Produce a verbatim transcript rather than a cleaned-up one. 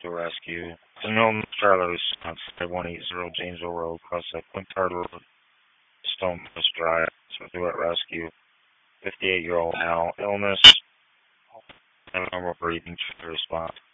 to rescue. The known Charlotte response at one eighty Janesville Road, across the Quintard Road, Stone Post Drive. So do it rescue. fifty-eight-year-old male, illness, abnormal breathing, response.